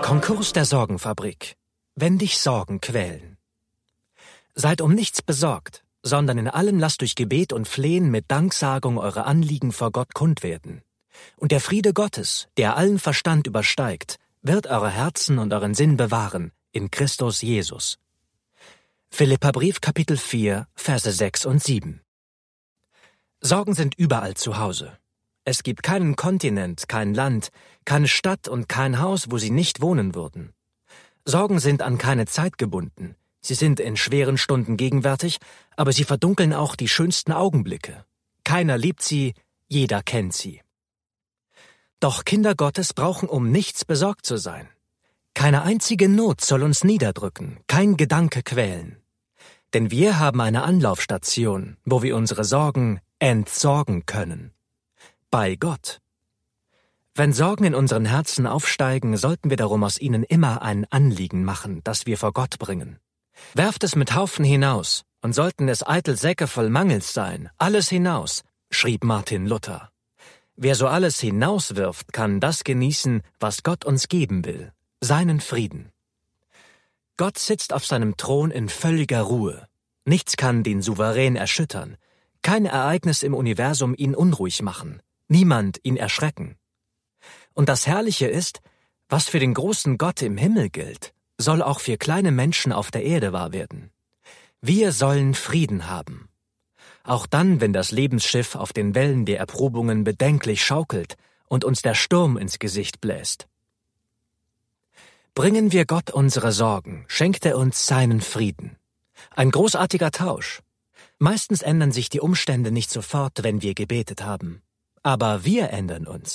Konkurs der Sorgenfabrik. Wenn dich Sorgen quälen. Seid um nichts besorgt, sondern in allem lasst durch Gebet und Flehen mit Danksagung eure Anliegen vor Gott kund werden. Und der Friede Gottes, der allen Verstand übersteigt, wird eure Herzen und euren Sinn bewahren, in Christus Jesus. Philipperbrief Kapitel 4, Verse 6 und 7. Sorgen sind überall zu Hause. Es gibt keinen Kontinent, kein Land, keine Stadt und kein Haus, wo sie nicht wohnen würden. Sorgen sind an keine Zeit gebunden. Sie sind in schweren Stunden gegenwärtig, aber sie verdunkeln auch die schönsten Augenblicke. Keiner liebt sie, jeder kennt sie. Doch Kinder Gottes brauchen um nichts besorgt zu sein. Keine einzige Not soll uns niederdrücken, kein Gedanke quälen. Denn wir haben eine Anlaufstation, wo wir unsere Sorgen entsorgen können. Bei Gott. Wenn Sorgen in unseren Herzen aufsteigen, sollten wir darum aus ihnen immer ein Anliegen machen, das wir vor Gott bringen. Werft es mit Haufen hinaus, und sollten es eitel Säcke voll Mangels sein, alles hinaus, schrieb Martin Luther. Wer so alles hinauswirft, kann das genießen, was Gott uns geben will, seinen Frieden. Gott sitzt auf seinem Thron in völliger Ruhe. Nichts kann den Souverän erschüttern, kein Ereignis im Universum ihn unruhig machen, niemand ihn erschrecken. Und das Herrliche ist, was für den großen Gott im Himmel gilt, soll auch für kleine Menschen auf der Erde wahr werden. Wir sollen Frieden haben. Auch dann, wenn das Lebensschiff auf den Wellen der Erprobungen bedenklich schaukelt und uns der Sturm ins Gesicht bläst. Bringen wir Gott unsere Sorgen, schenkt er uns seinen Frieden. Ein großartiger Tausch. Meistens ändern sich die Umstände nicht sofort, wenn wir gebetet haben. Aber wir ändern uns.